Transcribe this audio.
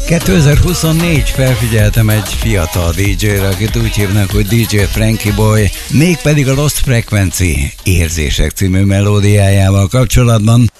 2024 felfigyeltem egy fiatal DJ-re, akit úgy hívnak, hogy DJ Frankie Boy, mégpedig a Lost Frequency Érzések című melódiájával kapcsolatban.